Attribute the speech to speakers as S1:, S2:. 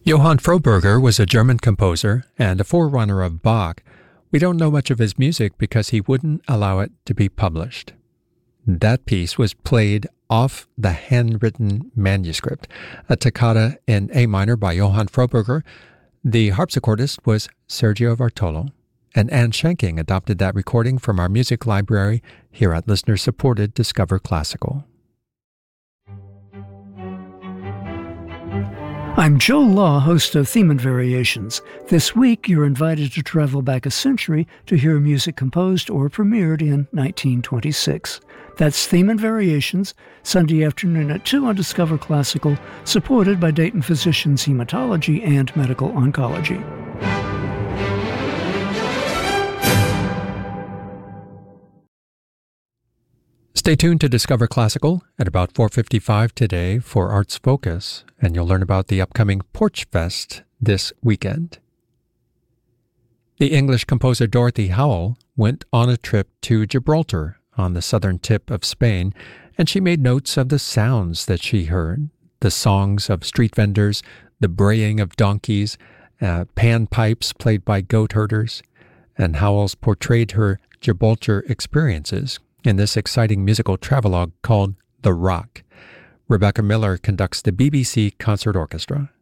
S1: Johann Froberger was a German composer and a forerunner of Bach. We don't know much of his music because he wouldn't allow it to be published. That piece was played off the handwritten manuscript, a toccata in A minor by Johann Froberger. The harpsichordist was Sergio Bartolo, and Anne Schenking adopted that recording from our music library here at listener-supported Discover Classical.
S2: I'm Joe Law, host of Theme and Variations. This week, you're invited to travel back a century to hear music composed or premiered in 1926. That's Theme and Variations, Sunday afternoon at 2 on Discover Classical, supported by Dayton Physicians Hematology and Medical Oncology.
S1: Stay tuned to Discover Classical at about 4:55 today for Arts Focus, and you'll learn about the upcoming Porch Fest this weekend. The English composer Dorothy Howell went on a trip to Gibraltar on the southern tip of Spain, and she made notes of the sounds that she heard, the songs of street vendors, the braying of donkeys, pan pipes played by goat herders, and Howells portrayed her Gibraltar experiences in this exciting musical travelogue called The Rock. Rebecca Miller conducts the BBC Concert Orchestra.